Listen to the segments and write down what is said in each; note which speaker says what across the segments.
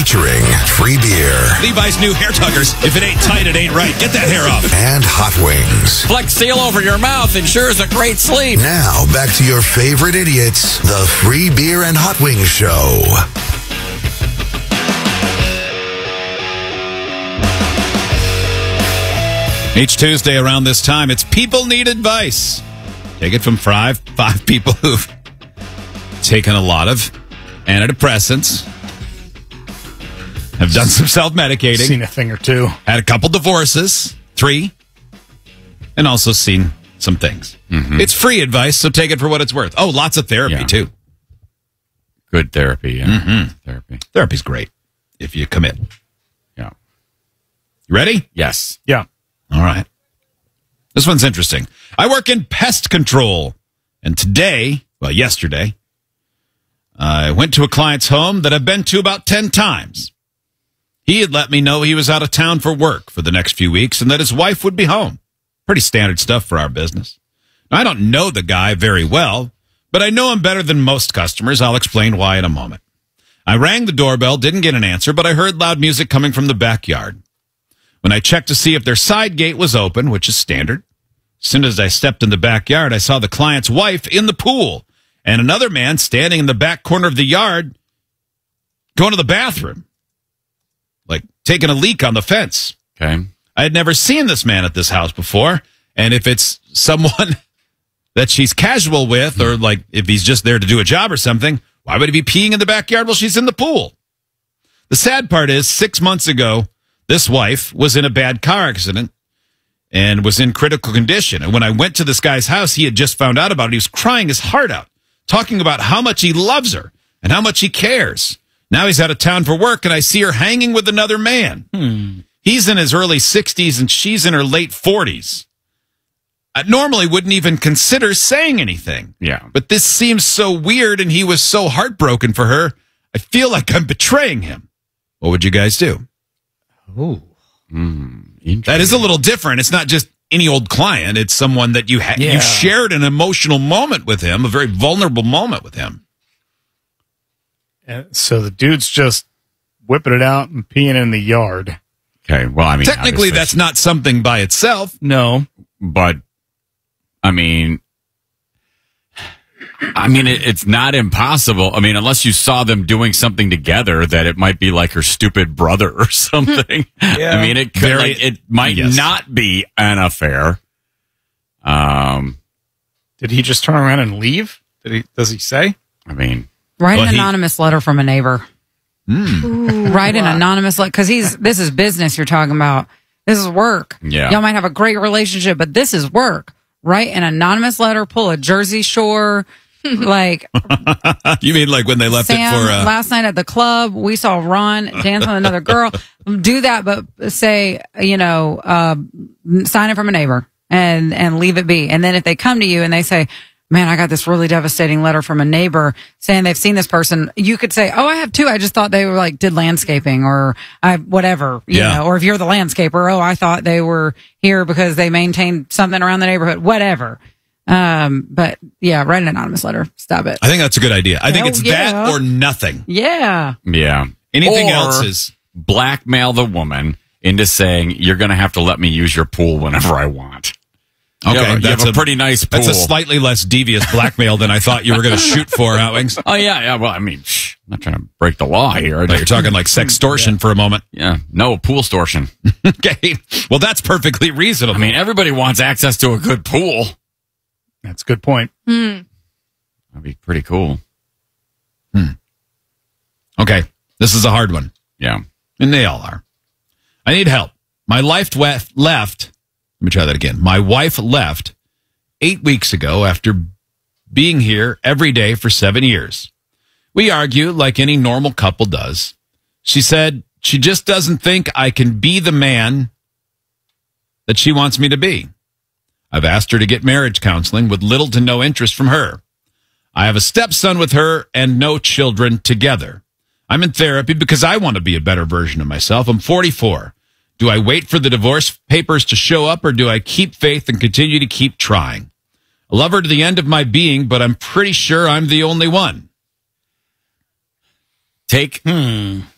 Speaker 1: Featuring free beer.
Speaker 2: Levi's new hair tuggers. If it ain't tight, it ain't right. Get that hair off.
Speaker 1: And hot wings.
Speaker 3: Flex Seal over your mouth ensures a great sleep.
Speaker 1: Now, back to your favorite idiots, the Free Beer and Hot Wings Show.
Speaker 2: Each Tuesday around this time, it's People Need Advice. Take it from five people who've taken a lot of antidepressants, have done some self-medicating,
Speaker 4: seen a thing or two,
Speaker 2: had a couple divorces, 3, and also seen some things.
Speaker 3: Mm-hmm.
Speaker 2: It's free advice, so take it for what it's worth. Oh, lots of therapy, too.
Speaker 3: Good therapy, yeah.
Speaker 2: Mm-hmm.
Speaker 3: Therapy.
Speaker 2: Therapy's great if you commit.
Speaker 3: Yeah.
Speaker 2: You ready?
Speaker 3: Yes.
Speaker 4: yeah.
Speaker 2: All right. This one's interesting. I work in pest control, and yesterday, I went to a client's home that I've been to about 10 times. He had let me know he was out of town for work for the next few weeks and that his wife would be home. Pretty standard stuff for our business. Now, I don't know the guy very well, but I know him better than most customers. I'll explain why in a moment. I rang the doorbell, didn't get an answer, but I heard loud music coming from the backyard. When I checked to see if their side gate was open, which is standard, as soon as I stepped in the backyard, I saw the client's wife in the pool and another man standing in the back corner of the yard going to the bathroom, like taking a leak on the fence.
Speaker 3: Okay.
Speaker 2: I had never seen this man at this house before, and if it's someone that she's casual with or like if he's just there to do a job or something, why would he be peeing in the backyard while she's in the pool? The sad part is 6 months ago, this wife was in a bad car accident and was in critical condition. And when I went to this guy's house, he had just found out about it. He was crying his heart out, talking about how much he loves her and how much he cares. Now he's out of town for work, and I see her hanging with another man. He's in his early 60s, and she's in her late 40s. I normally wouldn't even consider saying anything.
Speaker 3: Yeah.
Speaker 2: But this seems so weird, and he was so heartbroken for her. I feel like I'm betraying him. What would you guys do?
Speaker 4: Oh,
Speaker 2: That is a little different. It's not just any old client. It's someone that you shared an emotional moment with him, a very vulnerable moment with him.
Speaker 4: so the dude's just whipping it out and peeing in the yard.
Speaker 3: Okay. Well, I mean,
Speaker 2: Technically, that's not something by itself.
Speaker 4: No,
Speaker 3: but I mean, it's not impossible. I mean, unless you saw them doing something together, that it might be like her stupid brother or something.
Speaker 2: Yeah.
Speaker 3: I mean, it could, it might not be an affair.
Speaker 4: did he just turn around and leave? Does he say?
Speaker 3: I mean,
Speaker 5: write an anonymous letter from a neighbor. Write an anonymous letter, because this is business you're talking about. This is work.
Speaker 3: Yeah.
Speaker 5: Y'all might have a great relationship, but this is work. Write an anonymous letter, pull a Jersey Shore. Like,
Speaker 2: you mean like when they left
Speaker 5: Sam,
Speaker 2: it for
Speaker 5: last night at the club, we saw Ron dance with another girl. Do that, but say, sign it from a neighbor and leave it be. And then if they come to you and they say, man, I got this really devastating letter from a neighbor saying they've seen this person, you could say, oh, I have too. I just thought they were did landscaping or whatever, you know, or if you're the landscaper, oh, I thought they were here because they maintained something around the neighborhood, whatever. But yeah, write an anonymous letter. Stop it.
Speaker 2: I think that's a good idea. I think it's that or nothing.
Speaker 5: Yeah.
Speaker 3: Yeah.
Speaker 2: Anything else is
Speaker 3: blackmail the woman into saying, you're going to have to let me use your pool whenever I want.
Speaker 2: Okay,
Speaker 3: you have a pretty nice pool.
Speaker 2: That's a slightly less devious blackmail than I thought you were going to shoot for, Hot Wings.
Speaker 3: Oh, yeah. Well, I mean, I'm not trying to break the law here.
Speaker 2: You're talking like sextortion for a moment.
Speaker 3: Yeah. No, pool extortion.
Speaker 2: Okay. Well, that's perfectly reasonable.
Speaker 3: I mean, everybody wants access to a good pool.
Speaker 4: That's a good point.
Speaker 3: That'd be pretty cool.
Speaker 2: Okay. This is a hard one.
Speaker 3: Yeah.
Speaker 2: And they all are. I need help. My life left. Let me try that again. My wife left 8 weeks ago after being here every day for 7 years. We argue like any normal couple does. She said she just doesn't think I can be the man that she wants me to be. I've asked her to get marriage counseling with little to no interest from her. I have a stepson with her and no children together. I'm in therapy because I want to be a better version of myself. I'm 44. Do I wait for the divorce papers to show up, or do I keep faith and continue to keep trying? I love her to the end of my being, but I'm pretty sure I'm the only one.
Speaker 3: Take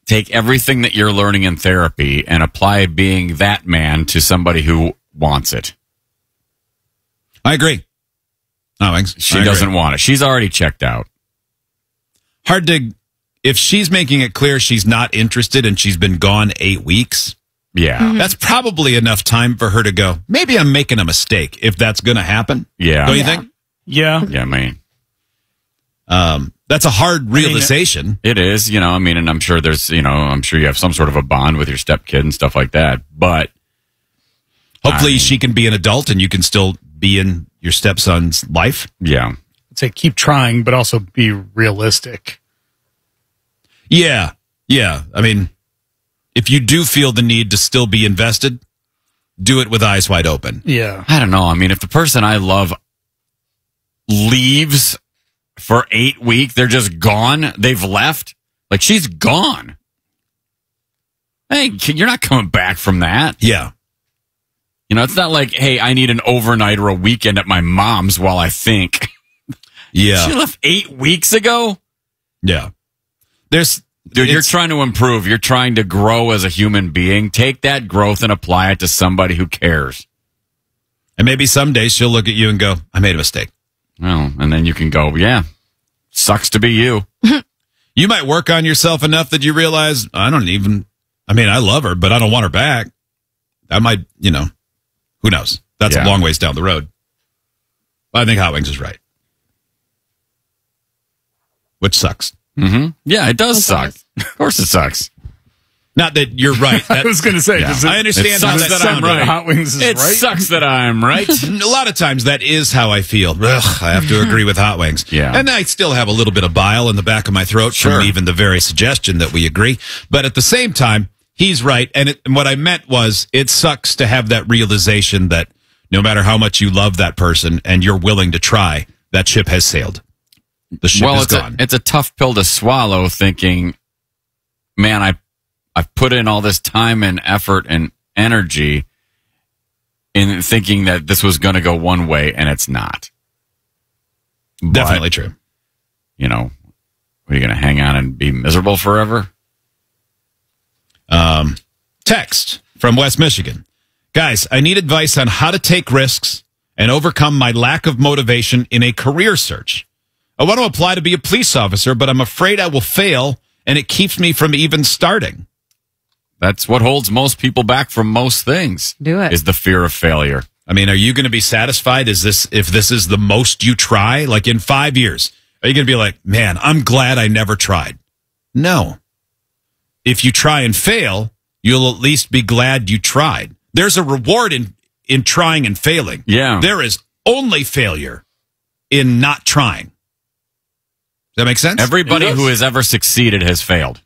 Speaker 3: take everything that you're learning in therapy and apply being that man to somebody who wants it.
Speaker 2: I agree.
Speaker 3: She doesn't want it. She's already checked out.
Speaker 2: Hard to, if she's making it clear she's not interested and she's been gone 8 weeks.
Speaker 3: Yeah.
Speaker 2: That's probably enough time for her to go, maybe I'm making a mistake if that's going to happen.
Speaker 3: Yeah.
Speaker 2: Don't you think?
Speaker 4: Yeah.
Speaker 3: Yeah, man.
Speaker 2: That's a hard realization.
Speaker 3: It is, and I'm sure I'm sure you have some sort of a bond with your stepkid and stuff like that. But
Speaker 2: hopefully she can be an adult and you can still be in your stepson's life.
Speaker 3: Yeah.
Speaker 4: I'd say keep trying, but also be realistic.
Speaker 2: Yeah. Yeah. I mean, if you do feel the need to still be invested, do it with eyes wide open.
Speaker 4: Yeah.
Speaker 3: I don't know. I mean, if the person I love leaves for 8 weeks, they're just gone. They've left. Like, she's gone. Hey, you're not coming back from that.
Speaker 2: Yeah.
Speaker 3: It's not like, hey, I need an overnight or a weekend at my mom's while I think.
Speaker 2: Yeah.
Speaker 3: She left 8 weeks ago?
Speaker 2: Yeah.
Speaker 3: Dude, you're trying to improve. You're trying to grow as a human being. Take that growth and apply it to somebody who cares.
Speaker 2: And maybe someday she'll look at you and go, I made a mistake.
Speaker 3: Well, and then you can go, yeah, sucks to be you.
Speaker 2: You might work on yourself enough that you realize, I love her, but I don't want her back. I might, who knows? That's a long ways down the road. I think Hot Wings is right. Which sucks.
Speaker 3: Mm-hmm. Yeah, it does suck. Of course it sucks.
Speaker 2: Not that you're right.
Speaker 4: I was going to say,
Speaker 2: I understand how that
Speaker 3: I'm right.
Speaker 4: Hot Wings is
Speaker 3: It
Speaker 4: right.
Speaker 3: sucks that I'm right.
Speaker 2: A lot of times that is how I feel. Ugh, I have to agree with Hot Wings.
Speaker 3: Yeah.
Speaker 2: And I still have a little bit of bile in the back of my throat
Speaker 3: Sure.
Speaker 2: from even the very suggestion that we agree. But at the same time, he's right. And what I meant was it sucks to have that realization that no matter how much you love that person and you're willing to try, that ship has sailed. The ship is gone.
Speaker 3: It's a tough pill to swallow thinking, man, I've put in all this time and effort and energy in thinking that this was going to go one way, and it's not.
Speaker 2: Definitely true.
Speaker 3: Are you going to hang on and be miserable forever?
Speaker 2: Text from West Michigan. Guys, I need advice on how to take risks and overcome my lack of motivation in a career search. I want to apply to be a police officer, but I'm afraid I will fail, and it keeps me from even starting.
Speaker 3: That's what holds most people back from most things.
Speaker 5: Do it.
Speaker 3: Is the fear of failure.
Speaker 2: I mean, are you going to be satisfied? If this is the most you try, like in 5 years, are you going to be like, man, I'm glad I never tried? No. If you try and fail, you'll at least be glad you tried. There's a reward in trying and failing.
Speaker 3: Yeah.
Speaker 2: There is only failure in not trying. Does that make sense?
Speaker 3: Everybody who has ever succeeded has failed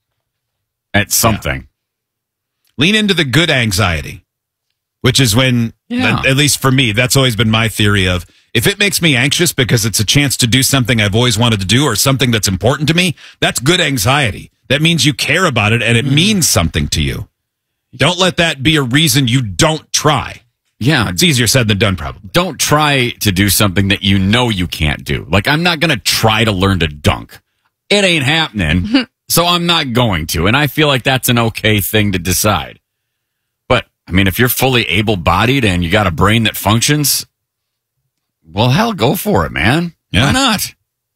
Speaker 3: at something.
Speaker 2: Lean into the good anxiety, which is when, at least for me, that's always been my theory of, if it makes me anxious because it's a chance to do something I've always wanted to do or something that's important to me, that's good anxiety. That means you care about it and it means something to you. Don't let that be a reason you don't try.
Speaker 3: Yeah.
Speaker 2: It's easier said than done, probably.
Speaker 3: Don't try to do something that you can't do. Like, I'm not going to try to learn to dunk. It ain't happening, so I'm not going to. And I feel like that's an okay thing to decide. But, I mean, if you're fully able-bodied and you got a brain that functions, well, hell, go for it, man.
Speaker 2: Yeah.
Speaker 3: Why not?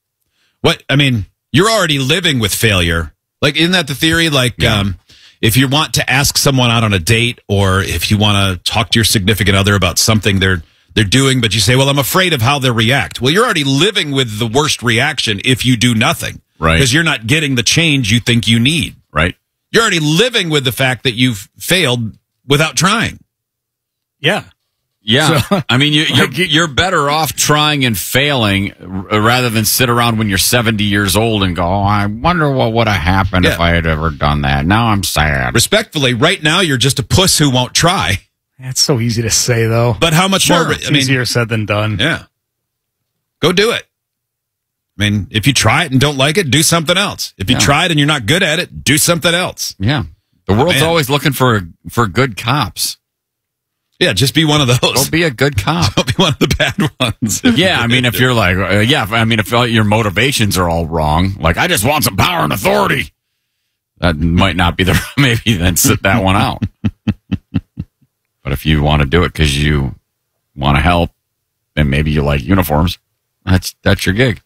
Speaker 2: You're already living with failure. Like, isn't that the theory? Like, if you want to ask someone out on a date, or if you want to talk to your significant other about something they're doing, but you say, well, I'm afraid of how they'll react. Well, you're already living with the worst reaction if you do nothing.
Speaker 3: Right.
Speaker 2: Because you're not getting the change you think you need.
Speaker 3: Right.
Speaker 2: You're already living with the fact that you've failed without trying.
Speaker 4: Yeah.
Speaker 3: Yeah.
Speaker 4: So,
Speaker 3: I mean, you're better off trying and failing rather than sit around when you're 70 years old and go, oh, I wonder what would have happened if I had ever done that. Now I'm sad.
Speaker 2: Respectfully, right now, you're just a puss who won't try.
Speaker 4: That's so easy to say, though.
Speaker 2: But how much more?
Speaker 4: It's easier said than done.
Speaker 2: Yeah. Go do it. I mean, if you try it and don't like it, do something else. If you try it and you're not good at it, do something else.
Speaker 3: Yeah. The world's always looking for good cops.
Speaker 2: Yeah, just be one of those.
Speaker 3: Don't be a good cop.
Speaker 2: Don't be one of the bad ones.
Speaker 3: Yeah, I mean, if you're like, if your motivations are all wrong, like, I just want some power and authority. that might not be the, maybe then sit that one out. But if you want to do it because you want to help, and maybe you like uniforms, that's your gig.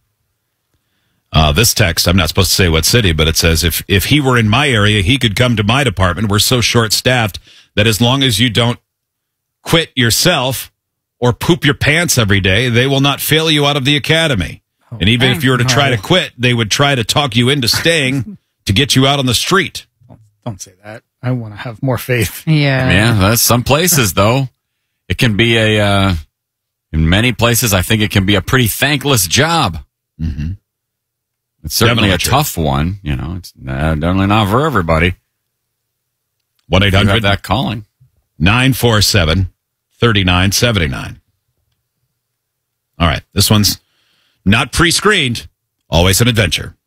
Speaker 2: This text, I'm not supposed to say what city, but it says, if he were in my area, he could come to my department. We're so short-staffed that as long as you don't quit yourself or poop your pants every day, they will not fail you out of the academy. And even if you were to try to quit, they would try to talk you into staying to get you out on the street.
Speaker 4: Don't say that. I want to have more faith.
Speaker 5: Yeah.
Speaker 3: Yeah, that's some places, though. It can be in many places, I think it can be a pretty thankless job.
Speaker 2: Mm-hmm.
Speaker 3: It's certainly
Speaker 2: Definitely
Speaker 3: a
Speaker 2: true.
Speaker 3: tough one. You know, it's definitely not for everybody.
Speaker 2: 1-800
Speaker 3: that calling.
Speaker 2: 947-3979. All right. This one's not pre-screened. Always an adventure.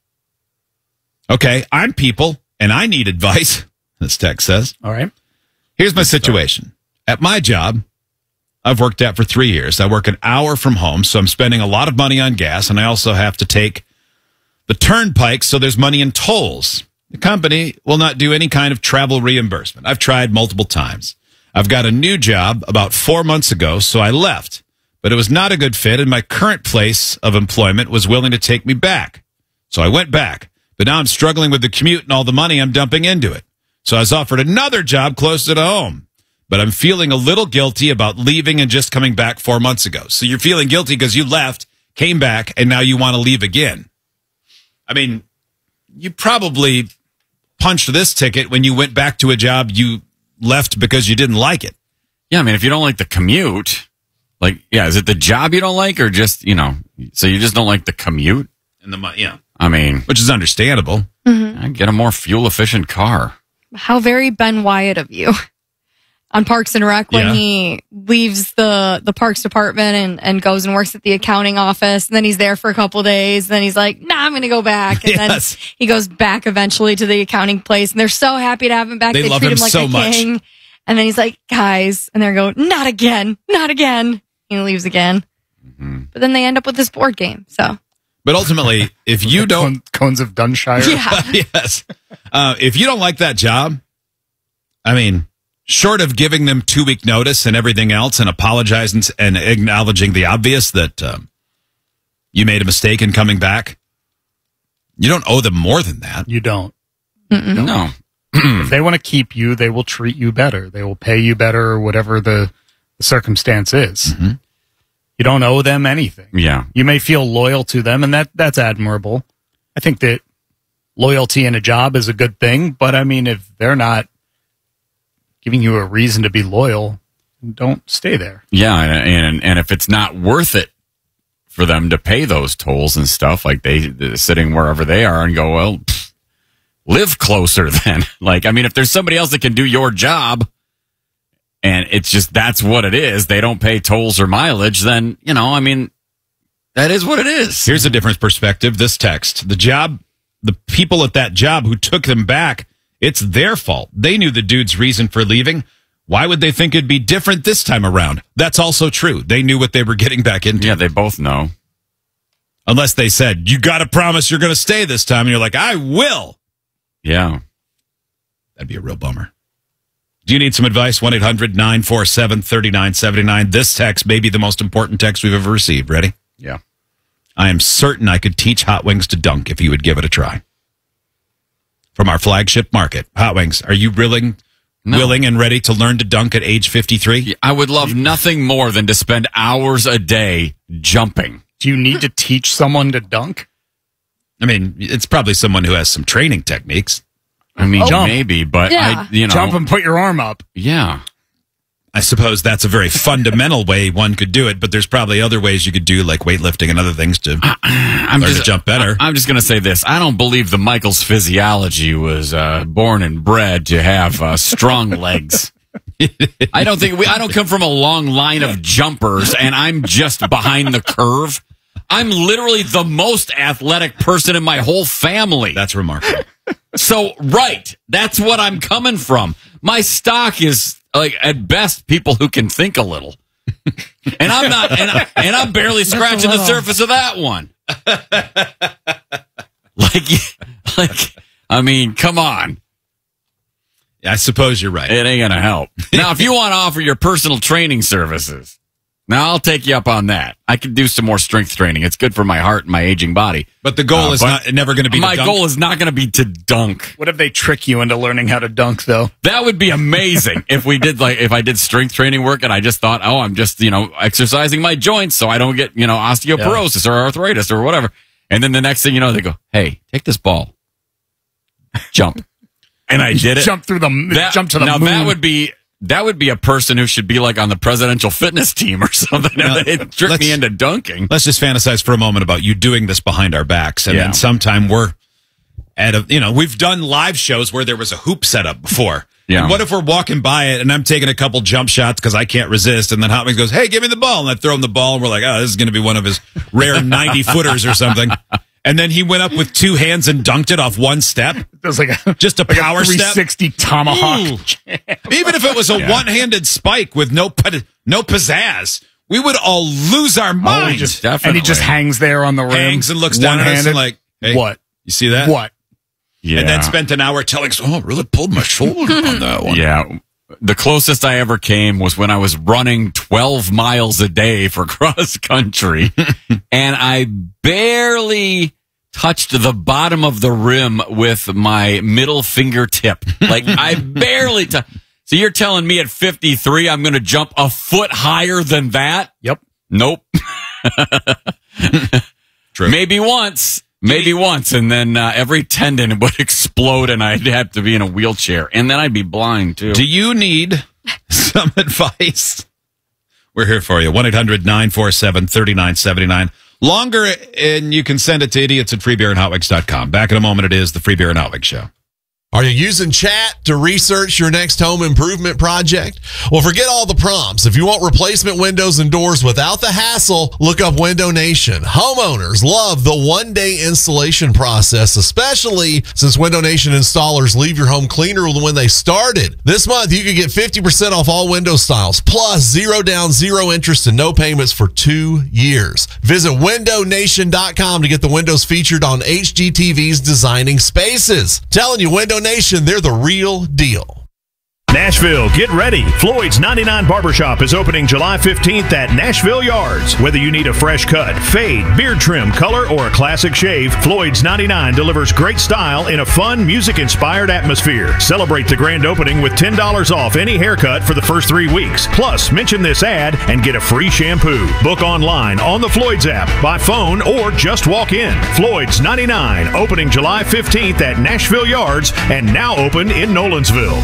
Speaker 2: Okay. I'm people and I need advice. This text says.
Speaker 4: All right.
Speaker 2: Here's my situation. At my job, I've worked at for 3 years. I work an hour from home, so I'm spending a lot of money on gas, and I also have to take the turnpike, so there's money in tolls. The company will not do any kind of travel reimbursement. I've tried multiple times. I've got a new job about 4 months ago, so I left. But it was not a good fit, and my current place of employment was willing to take me back. So I went back. But now I'm struggling with the commute and all the money I'm dumping into it. So I was offered another job closer to home. But I'm feeling a little guilty about leaving and just coming back 4 months ago. So you're feeling guilty because you left, came back, and now you want to leave again. I mean, you probably punched this ticket when you went back to a job you left because you didn't like it.
Speaker 3: Yeah, I mean, if you don't like the commute, is it the job you don't like or just, so you just don't like the commute?
Speaker 2: And the
Speaker 3: I mean,
Speaker 2: which is understandable.
Speaker 3: I'd get a more fuel-efficient car.
Speaker 6: How very Ben Wyatt of you. On Parks and Rec when he leaves the Parks Department and goes and works at the accounting office. And then he's there for a couple days. Then he's like, nah, I'm going to go back. And then he goes back eventually to the accounting place. And they're so happy to have him back.
Speaker 2: They love
Speaker 6: treat
Speaker 2: him
Speaker 6: like
Speaker 2: so
Speaker 6: a
Speaker 2: much.
Speaker 6: king. And then he's like, guys. And they're going, not again. Not again. And he leaves again.
Speaker 3: Mm-hmm.
Speaker 6: But then they end up with this board game. So.
Speaker 2: But ultimately, if you don't...
Speaker 4: Cones of Dunshire.
Speaker 6: Yeah.
Speaker 2: Yes. If you don't like that job, I mean... Short of giving them 2-week notice and everything else and apologizing and acknowledging the obvious that you made a mistake in coming back, you don't owe them more than that.
Speaker 4: You don't.
Speaker 3: No.
Speaker 4: If they want to keep you, they will treat you better. They will pay you better or whatever the circumstance is.
Speaker 2: Mm-hmm.
Speaker 4: You don't owe them anything.
Speaker 3: Yeah.
Speaker 4: You may feel loyal to them, and that's admirable. I think that loyalty in a job is a good thing, but I mean, if they're not giving you a reason to be loyal, don't stay there.
Speaker 3: Yeah, and if it's not worth it for them to pay those tolls and stuff, like they're sitting wherever they are and go, well, live closer then. If there's somebody else that can do your job and it's just that's what it is, they don't pay tolls or mileage, then, that is what it is.
Speaker 2: Here's a different perspective. This text, the people at that job who took them back, it's their fault. They knew the dude's reason for leaving. Why would they think it'd be different this time around? That's also true. They knew what they were getting back into.
Speaker 3: Yeah, they both know.
Speaker 2: Unless they said, you got to promise you're going to stay this time. And you're like, I will.
Speaker 3: Yeah.
Speaker 2: That'd be a real bummer. Do you need some advice? 1-800-947-3979. This text may be the most important text we've ever received. Ready?
Speaker 3: Yeah.
Speaker 2: I am certain I could teach Hot Wings to dunk if you would give it a try. From our flagship market, Hot Wings, are you willing and ready to learn to dunk at age 53?
Speaker 3: I would love nothing more than to spend hours a day jumping.
Speaker 4: Do you need to teach someone to dunk?
Speaker 2: I mean, it's probably someone who has some training techniques.
Speaker 3: I mean,
Speaker 4: Jump.
Speaker 3: maybe, but
Speaker 6: Yeah.
Speaker 4: Jump and put your arm up.
Speaker 3: Yeah.
Speaker 2: I suppose that's a very fundamental way one could do it, but there's probably other ways you could do, like weightlifting and other things to learn to jump better.
Speaker 3: I'm just going to say this. I don't believe the Michael's physiology was born and bred to have strong legs. I don't come from a long line of jumpers, and I'm just behind the curve. I'm literally the most athletic person in my whole family.
Speaker 2: That's remarkable.
Speaker 3: So, right. That's what I'm coming from. My stock is, at best, people who can think a little. And I'm not, and I'm barely scratching the surface of that one. I mean, come on.
Speaker 2: I suppose you're right.
Speaker 3: It ain't going to help. Now, if you want to offer your personal training services, now I'll take you up on that. I can do some more strength training. It's good for my heart and my aging body.
Speaker 2: But the goal is never going to be
Speaker 3: my
Speaker 2: to dunk.
Speaker 3: goal is not going to be to dunk.
Speaker 4: What if they trick you into learning how to dunk, though?
Speaker 3: That would be amazing if I did strength training work and I just thought, oh, I'm just, exercising my joints so I don't get, osteoporosis or arthritis or whatever. And then the next thing you know, they go, hey, take this ball. Jump. And I did it.
Speaker 4: Jump to the moon.
Speaker 3: That would be a person who should be like on the presidential fitness team or something.
Speaker 2: Now,
Speaker 3: They'd trick me into dunking.
Speaker 2: Let's just fantasize for a moment about you doing this behind our backs. And then sometime we're we've done live shows where there was a hoop set up before. Yeah. And what if we're walking by it and I'm taking a couple jump shots because I can't resist, and then Hot Wings goes, hey, give me the ball. And I throw him the ball, and we're like, oh, this is going to be one of his rare 90-footers or something. And then he went up with two hands and dunked it off one step. It
Speaker 4: was like
Speaker 2: just a power step.
Speaker 4: 360 tomahawk.
Speaker 2: Even if it was a one-handed spike with no pizzazz, we would all lose our minds.
Speaker 4: And he just hangs there on the rim.
Speaker 2: Hangs and looks down at us and like, hey,
Speaker 4: what?
Speaker 2: You see that?
Speaker 4: What?
Speaker 2: Yeah. And then spent an hour telling us, oh, really pulled my shoulder on that one.
Speaker 3: Yeah. The closest I ever came was when I was running 12 miles a day for cross country, and I barely touched the bottom of the rim with my middle fingertip. Like, I barely touched. So you're telling me at 53 I'm going to jump a foot higher than that?
Speaker 4: Yep.
Speaker 3: Nope.
Speaker 2: True.
Speaker 3: Maybe once, and then every tendon would explode, and I'd have to be in a wheelchair, and then I'd be blind too.
Speaker 2: Do you need some advice? We're here for you. 1-800-947-3979. Longer, and you can send it to idiots@freebeerandhotwings.com. Back in a moment, it is the Free Beer and Hot Wings Show.
Speaker 7: Are you using chat to research your next home improvement project? Well, forget all the prompts. If you want replacement windows and doors without the hassle, look up Window Nation. Homeowners love the one-day installation process, especially since Window Nation installers leave your home cleaner than when they started. This month, you can get 50% off all window styles, plus 0 down, 0 interest, and no payments for 2 years. Visit windownation.com to get the windows featured on HGTV's Designing Spaces. Telling you, Window Nation, they're the real deal.
Speaker 8: Nashville, get ready. Floyd's 99 Barbershop is opening July 15th at Nashville Yards. Whether you need a fresh cut, fade, beard trim, color, or a classic shave, Floyd's 99 delivers great style in a fun, music-inspired atmosphere. Celebrate the grand opening with $10 off any haircut for the first 3 weeks. Plus, mention this ad and get a free shampoo. Book online on the Floyd's app, by phone, or just walk in. Floyd's 99, opening July 15th at Nashville Yards and now open in Nolensville.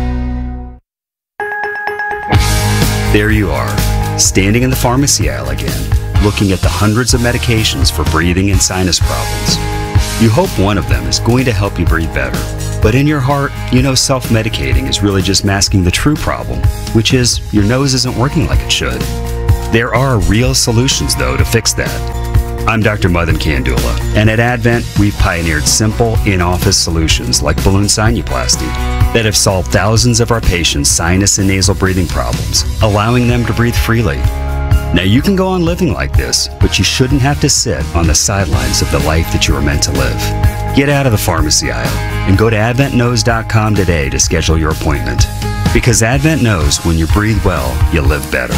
Speaker 9: There you are, standing in the pharmacy aisle again, looking at the hundreds of medications for breathing and sinus problems. You hope one of them is going to help you breathe better, but in your heart, you know self-medicating is really just masking the true problem, which is your nose isn't working like it should. There are real solutions, though, to fix that. I'm Dr. Madan Kandula, and at Advent, we've pioneered simple, in-office solutions like balloon sinuplasty that have solved thousands of our patients' sinus and nasal breathing problems, allowing them to breathe freely. Now, you can go on living like this, but you shouldn't have to sit on the sidelines of the life that you were meant to live. Get out of the pharmacy aisle and go to AdventKnows.com today to schedule your appointment. Because Advent knows when you breathe well, you live better.